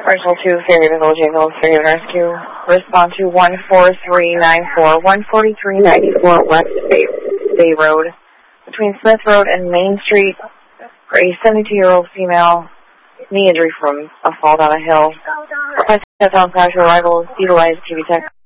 Parcel 2, Fayetteville, Jacksonville, Fayetteville Rescue. Respond to 14394, 14394 West Bay Road, between Smith Road and Main Street, for a 72-year-old female, knee injury from a fall down a hill. Request on crash arrival, utilized TV tech.